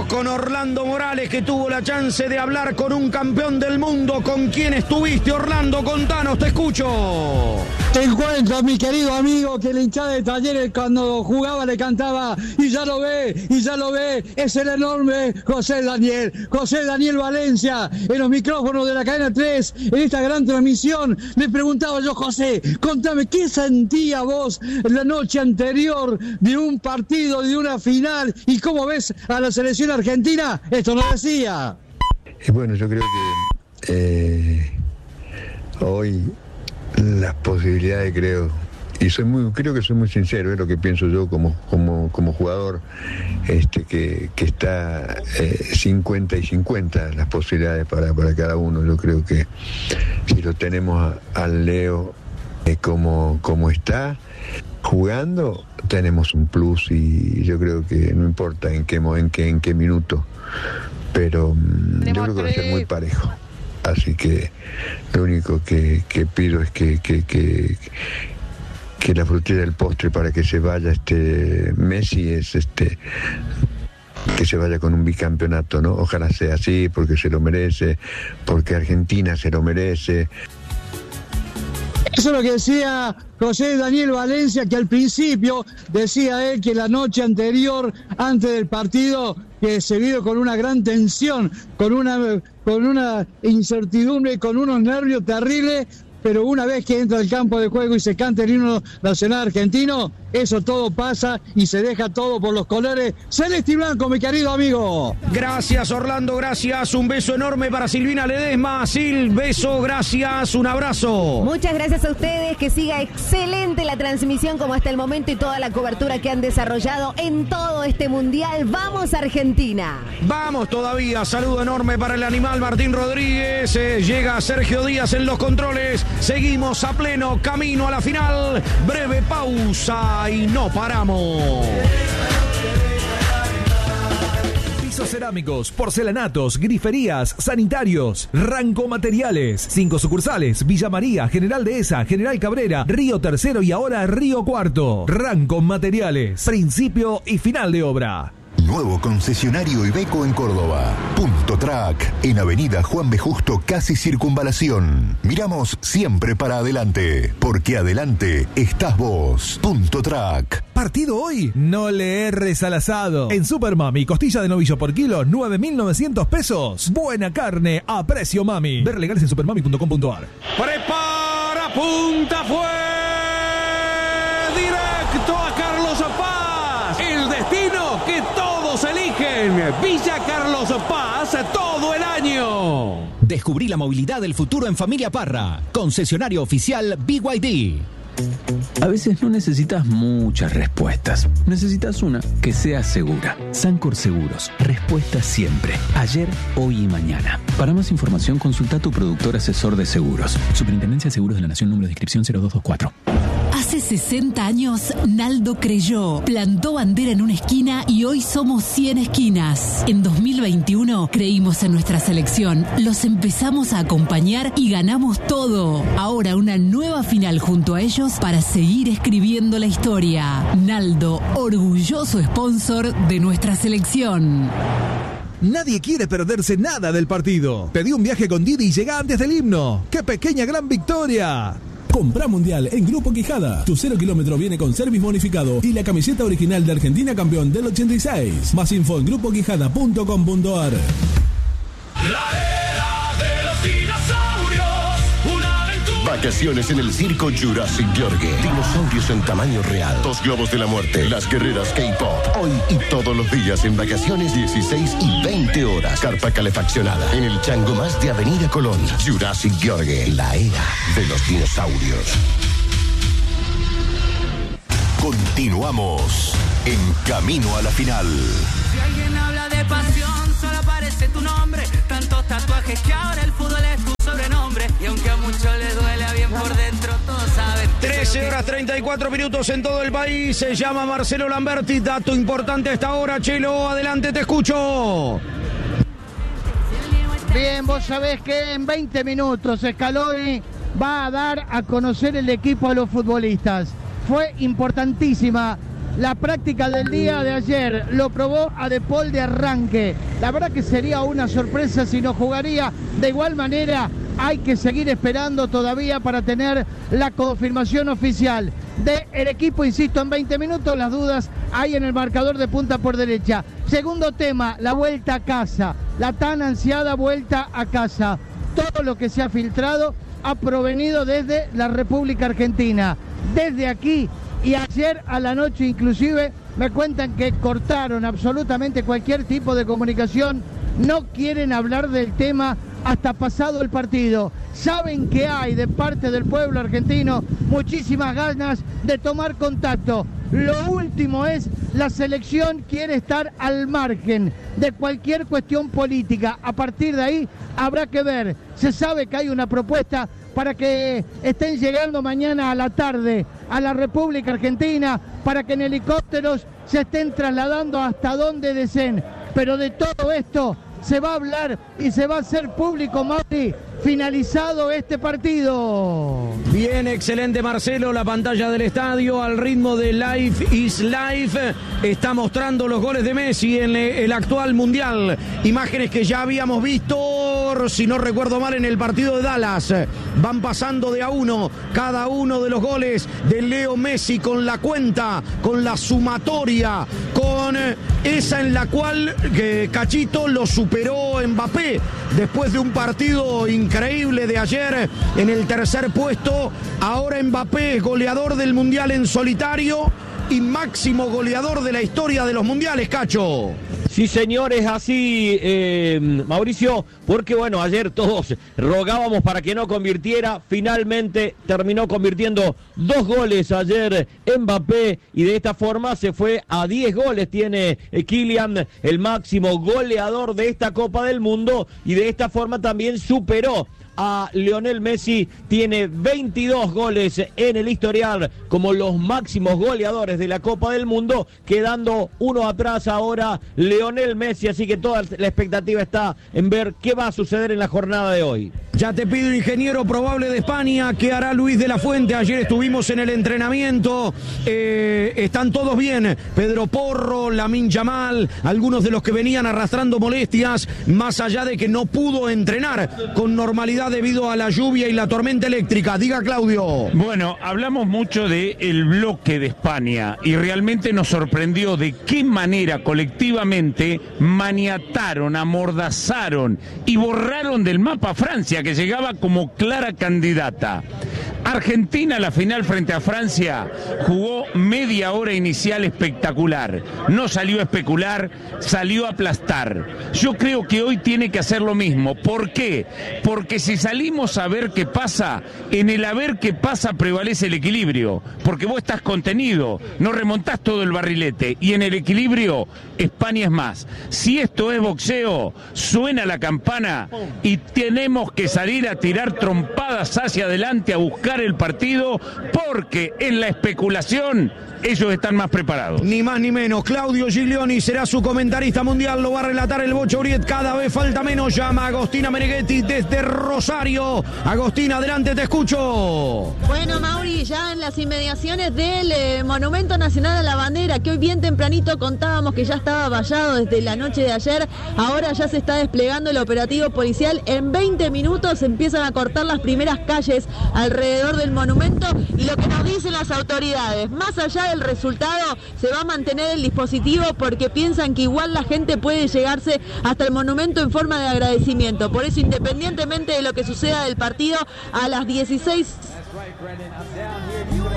Estamos con Orlando Morales, que tuvo la chance de hablar con un campeón del mundo. ¿Con quién estuviste, Orlando? Contanos, te escucho. Te encuentro, mi querido amigo, que la hinchada de Talleres cuando jugaba le cantaba, y ya lo ve, es el enorme José Daniel Valencia, en los micrófonos de la cadena 3, en esta gran transmisión. Le preguntaba yo, José, contame, ¿qué sentía vos la noche anterior de un partido, de una final, y cómo ves a la selección argentina? Esto no decía. Bueno, yo creo que hoy las posibilidades, creo que soy muy sincero, es lo que pienso yo como jugador, que está 50 y 50 las posibilidades para cada uno. Yo creo que si lo tenemos al Leo como está jugando, tenemos un plus, y yo creo que no importa en qué minuto, pero yo creo que va a ser muy parejo. Así que lo único que pido es que la frutilla del postre para que se vaya Messi es que se vaya con un bicampeonato, ¿no? Ojalá sea así, porque se lo merece, porque Argentina se lo merece. Eso es lo que decía José Daniel Valencia, que al principio decía él que la noche anterior, antes del partido, que se vio con una gran tensión, con una incertidumbre, con unos nervios terribles, pero una vez que entra al campo de juego y se canta el himno nacional argentino, eso todo pasa y se deja todo por los colores celeste y blanco, mi querido amigo. Gracias, Orlando, gracias. Un beso enorme para Silvina Ledesma. Sil, beso, gracias, un abrazo. Muchas gracias a ustedes, que siga excelente la transmisión como hasta el momento y toda la cobertura que han desarrollado en todo este mundial. ¡Vamos, Argentina! Vamos todavía, saludo enorme para el animal Martín Rodríguez. Llega Sergio Díaz en los controles. Seguimos a pleno camino a la final. Breve pausa y no paramos. Pisos cerámicos, porcelanatos, griferías, sanitarios, Ranco Materiales. 5 sucursales: Villa María, General Dehesa, General Cabrera, Río Tercero y ahora Río Cuarto. Ranco Materiales, principio y final de obra. Nuevo concesionario Iveco en Córdoba. Punto Track, en Avenida Juan B. Justo, casi Circunvalación. Miramos siempre para adelante, porque adelante estás vos. Punto Track. ¿Partido hoy? No le erres al asado. En Super Mami, costilla de novillo por kilo, 9.900 pesos. Buena carne a precio mami. Ver legales en supermami.com.ar. Prepara, punta, fue directo a Carlos Paz. El destino que todos eligen. Villa Carlos Paz todo el año. Descubrí la movilidad del futuro en Familia Parra. Concesionario oficial BYD. A veces no necesitas muchas respuestas. Necesitas una que sea segura. Sancor Seguros. Respuesta siempre. Ayer, hoy y mañana. Para más información, consulta a tu productor asesor de seguros. Superintendencia de Seguros de la Nación, número de inscripción 0224. Hace 60 años, Naldo creyó, plantó bandera en una esquina y hoy somos 100 esquinas. En 2021 creímos en nuestra selección, los empezamos a acompañar y ganamos todo. Ahora una nueva final junto a ellos para seguir escribiendo la historia. Naldo, orgulloso sponsor de nuestra selección. Nadie quiere perderse nada del partido. Pedí un viaje con Didi y llega antes del himno. ¡Qué pequeña gran victoria! Compra Mundial en Grupo Quijada. Tu 0 kilómetro viene con service bonificado y la camiseta original de Argentina campeón del 86. Más info en grupoquijada.com.ar. La era de los dinosaurios, una aventura. Vacaciones en el circo Jurassic Yorgue. Dinosaurios en tamaño real. 2 globos de la muerte. Las guerreras K-pop. Hoy y todos los días en vacaciones, 16 y 20 horas. Carpa calefaccionada en el Chango Más de Avenida Colón. Jurassic Yorgue. La era de los dinosaurios. Continuamos en Camino a la Final. Si alguien habla de pasión, solo aparece tu nombre. Tantos tatuajes que ahora el fútbol es tu sobrenombre. Y aunque a muchos les duele bien por dentro, todos saben. 13 horas 34 minutos en todo el país. Se llama Marcelo Lamberti. Dato importante a esta hora, Chelo. Adelante, te escucho. Bien, vos sabés que en 20 minutos Scaloni va a dar a conocer el equipo a los futbolistas. Fue importantísima la práctica del día de ayer, lo probó a De Paul de arranque. La verdad que sería una sorpresa si no jugaría. De igual manera, hay que seguir esperando todavía para tener la confirmación oficial del equipo, insisto, en 20 minutos. Las dudas hay en el marcador de punta por derecha. Segundo tema, la vuelta a casa, la tan ansiada vuelta a casa. Todo lo que se ha filtrado ha provenido desde la República Argentina, desde aquí, y ayer a la noche inclusive me cuentan que cortaron absolutamente cualquier tipo de comunicación, no quieren hablar del tema hasta pasado el partido. Saben que hay de parte del pueblo argentino muchísimas ganas de tomar contacto. Lo último es, la selección quiere estar al margen de cualquier cuestión política. A partir de ahí habrá que ver. Se sabe que hay una propuesta para que estén llegando mañana a la tarde a la República Argentina, para que en helicópteros se estén trasladando hasta donde deseen. Pero de todo esto se va a hablar y se va a hacer público, Mauri, finalizado este partido. Bien, excelente Marcelo, la pantalla del estadio al ritmo de Life is Life está mostrando los goles de Messi en el actual Mundial. Imágenes que ya habíamos visto, si no recuerdo mal, en el partido de Dallas. Van pasando de a uno cada uno de los goles de Leo Messi, con la cuenta, con la sumatoria, con esa en la cual Cachito lo superó Mbappé después de un partido increíble de ayer en el tercer puesto. Ahora Mbappé es goleador del Mundial en solitario y máximo goleador de la historia de los mundiales, Cacho. Sí, señores, así, Mauricio, porque bueno, ayer todos rogábamos para que no convirtiera, finalmente terminó convirtiendo 2 goles ayer Mbappé y de esta forma se fue a 10 goles, tiene Kylian, el máximo goleador de esta Copa del Mundo, y de esta forma también superó a Lionel Messi, tiene 22 goles en el historial como los máximos goleadores de la Copa del Mundo, quedando uno atrás ahora Lionel Messi, así que toda la expectativa está en ver qué va a suceder en la jornada de hoy. Ya te pido, ingeniero probable de España, ¿qué hará Luis de la Fuente? Ayer estuvimos en el entrenamiento, están todos bien, Pedro Porro, Lamine Yamal, algunos de los que venían arrastrando molestias, más allá de que no pudo entrenar con normalidad debido a la lluvia y la tormenta eléctrica. Diga, Claudio. Bueno, hablamos mucho del bloque de España y realmente nos sorprendió de qué manera colectivamente maniataron, amordazaron y borraron del mapa a Francia, que llegaba como clara candidata. Argentina, la final frente a Francia, jugó media hora inicial espectacular. No salió a especular, salió a aplastar. Yo creo que hoy tiene que hacer lo mismo. ¿Por qué? Porque si salimos a ver qué pasa, en el a ver qué pasa prevalece el equilibrio. Porque vos estás contenido, no remontás todo el barrilete. Y en el equilibrio, España es más. Si esto es boxeo, suena la campana y tenemos que salir a tirar trompadas hacia adelante, a buscar el partido, porque en la especulación ellos están más preparados. Ni más ni menos. Claudio Giglioni será su comentarista mundial, lo va a relatar el Bocha Uriet. Cada vez falta menos. Llama a Agostina Meneghetti desde Rosario. Agostina, adelante, te escucho. Bueno, Mauri, ya en las inmediaciones del Monumento Nacional a la Bandera, que hoy bien tempranito contábamos que ya estaba vallado desde la noche de ayer, ahora ya se está desplegando el operativo policial. En 20 minutos empiezan a cortar las primeras calles alrededor del monumento, y lo que nos dicen las autoridades, más allá del resultado, se va a mantener el dispositivo porque piensan que igual la gente puede llegarse hasta el monumento en forma de agradecimiento. Por eso, independientemente de lo que suceda del partido, a las 16